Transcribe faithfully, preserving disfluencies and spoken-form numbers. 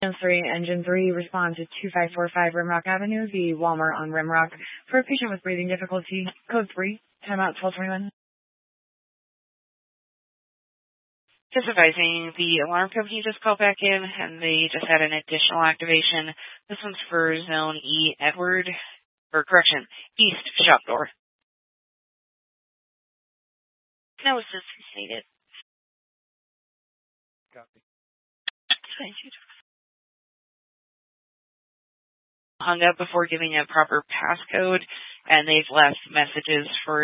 three, Engine three, respond to two five four five Rimrock Avenue, the Walmart on Rimrock, for a patient with breathing difficulty. Code three, timeout twelve twenty-one. Just advising, the alarm company just called back in, and they just had an additional activation. This one's for Zone E, Edward, or correction, East Shop Door. That was just stated. Copy. Thank you. Hung up before giving a proper passcode, and they've left messages for